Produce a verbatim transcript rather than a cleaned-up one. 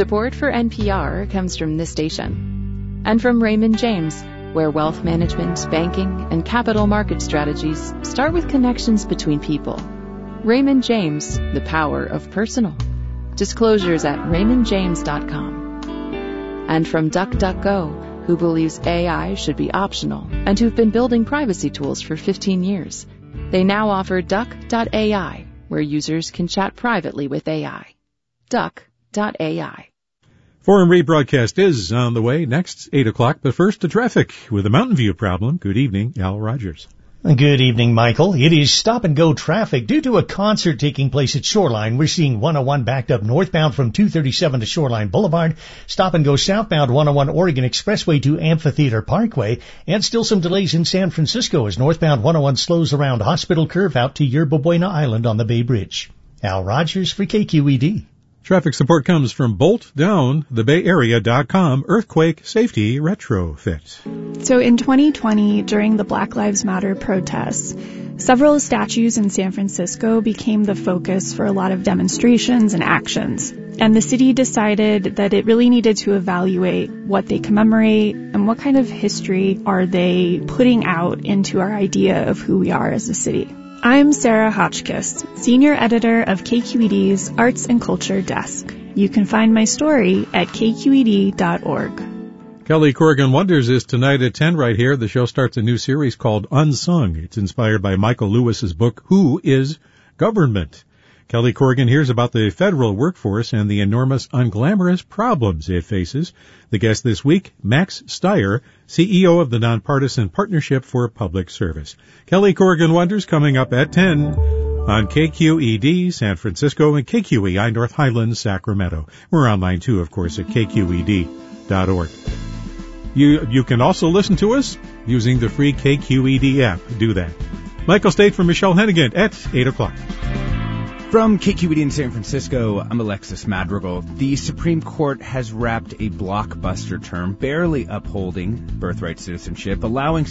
Support for N P R comes from this station and from Raymond James, where wealth management, banking, and capital market strategies start with connections between people. Raymond James, the power of personal. Disclosures at raymond james dot com. And from DuckDuckGo, who believes A I should be optional and who've been building privacy tools for fifteen years. They now offer duck dot A I, where users can chat privately with A I. duck dot A I. Forum rebroadcast is on the way next, eight o'clock, but first to traffic with a Mountain View problem. Good evening, Al Rogers. Good evening, Michael. It is stop-and-go traffic due to a concert taking place at Shoreline. We're seeing one oh one backed up northbound from two thirty-seven to Shoreline Boulevard, stop-and-go southbound one oh one Oregon Expressway to Amphitheater Parkway, and still some delays in San Francisco as northbound one oh one slows around Hospital Curve out to Yerba Buena Island on the Bay Bridge. Al Rogers for K Q E D. Traffic support comes from bolt down the bay area dot com Earthquake Safety Retrofit. So in twenty twenty, during the Black Lives Matter protests, several statues in San Francisco became the focus for a lot of demonstrations and actions. And the city decided that it really needed to evaluate what they commemorate and what kind of history are they putting out into our idea of who we are as a city. I'm Sarah Hotchkiss, Senior Editor of K Q E D's Arts and Culture Desk. You can find my story at k q e d dot org. Kelly Corrigan Wonders is tonight at ten right here. The show starts a new series called Unsung. It's inspired by Michael Lewis's book, Who is Government? Kelly Corrigan hears about the federal workforce and the enormous unglamorous problems it faces. The guest this week, Max Stier, C E O of the Nonpartisan Partnership for Public Service. Kelly Corrigan Wonders coming up at ten on K Q E D San Francisco and K Q E I North Highlands, Sacramento. We're online too, of course, at k q e d dot org. You, you can also listen to us using the free K Q E D app. Do that. Michael State for Michelle Hennigan at eight o'clock. From K Q E D in San Francisco, I'm Alexis Madrigal. The Supreme Court has wrapped a blockbuster term barely upholding birthright citizenship, allowing